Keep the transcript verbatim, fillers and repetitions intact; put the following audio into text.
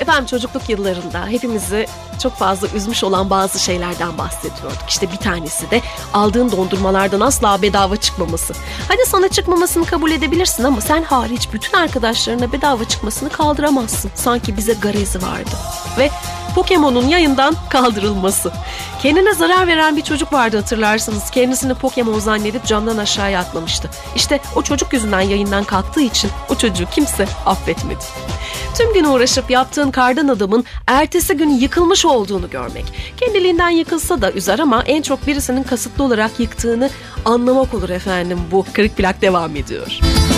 Efendim çocukluk yıllarında hepimizi çok fazla üzmüş olan bazı şeylerden bahsediyorduk. İşte bir tanesi de aldığın dondurmalardan asla bedava çıkmaması. Hadi sana çıkmamasını kabul edebilirsin ama sen hariç bütün arkadaşlarına bedava çıkmasını kaldıramazsın. Sanki bize garezi vardı. Ve Pokemon'un yayından kaldırılması. Kendine zarar veren bir çocuk vardı hatırlarsınız. Kendisini Pokemon zannedip camdan aşağıya atlamıştı. İşte o çocuk yüzünden yayından kalktığı için o çocuğu kimse affetmedi. Tüm gün uğraşıp yaptığın kardan adamın ertesi gün yıkılmış olduğunu görmek. Kendiliğinden yıkılsa da üzer ama en çok birisinin kasıtlı olarak yıktığını anlamak olur efendim. Bu kırık plak devam ediyor.